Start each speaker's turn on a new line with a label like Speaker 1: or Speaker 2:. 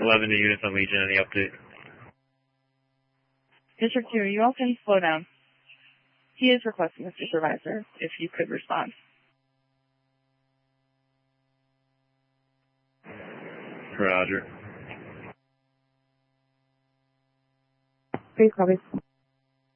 Speaker 1: 11 new units on Legion. Any update?
Speaker 2: District 2, you all can slow down. He is requesting a supervisor, if you could respond.
Speaker 1: Roger.
Speaker 2: Please copy.